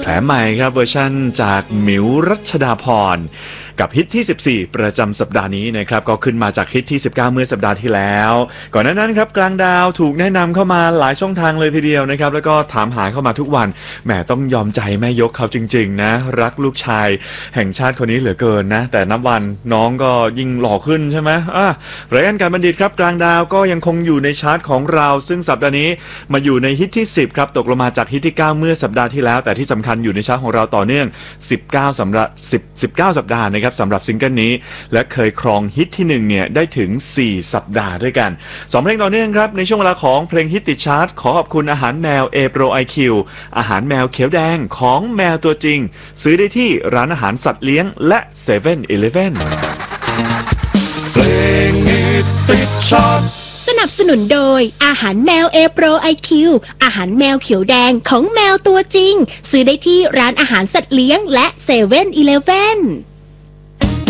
ผลใหม่ครับเวอร์ชั่นจากหมิวรัชดาพรกับฮิตที่ 14 ประจำสัปดาห์นี้นะครับก็ขึ้นมาจากฮิตที่ 19 เมื่อสัปดาห์ที่แล้วก่อนหน้านั้นครับกลางดาวถูกแนะนำเข้ามาหลายช่องทางเลยทีเดียวนะครับแล้วก็ถามหาเข้ามาทุกวันแหมต้องยอมใจแม่ยกเขาจริงๆนะรักลูกชายแห่งชาติคนนี้เหลือเกินนะแต่นับวันน้องก็ยิ่งหล่อขึ้นใช่ไหมไรอันการบัณฑิตครับกลางดาวก็ยังคงอยู่ในชาร์ตของเราซึ่งสัปดาห์นี้มาอยู่ในฮิตที่ 10 ครับตกลงมาจากฮิตที่ 9 เมื่อสัปดาห์ที่แล้วแต่ที่สำคัญอยู่ในชาร์ตของเราต่อเนื่อง19สัปดาห์นะครับสำหรับซิงเกิลนี้และเคยครองฮิตที่1เนี่ยได้ถึง4สัปดาห์ด้วยกัน2เพลงต่อเนื่องครับในช่วงเวลาของเพลงฮิตติดชาร์ตขอขอบคุณอาหารแมว A Pro IQ อาหารแมวเขียวแดงของแมวตัวจริงซื้อได้ที่ร้านอาหารสัตว์เลี้ยงและ 7-Eleven เพลงฮิตติดชาร์ตสนับสนุนโดยอาหารแมว A Pro IQ อาหารแมวเขียวแดงของแมวตัวจริงซื้อได้ที่ร้านอาหารสัตว์เลี้ยงและ 7-Eleven